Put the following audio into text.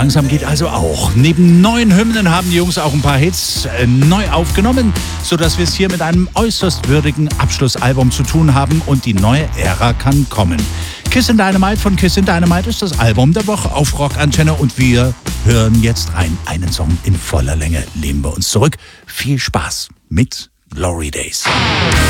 langsam geht also auch. Neben neuen Hymnen haben die Jungs auch ein paar Hits neu aufgenommen, sodass wir es hier mit einem äußerst würdigen Abschlussalbum zu tun haben und die neue Ära kann kommen. Kissin' Dynamite von Kissin' Dynamite ist das Album der Woche auf Rockantenne und wir hören jetzt rein. Einen Song in voller Länge lehnen wir uns zurück. Viel Spaß mit Glory Days.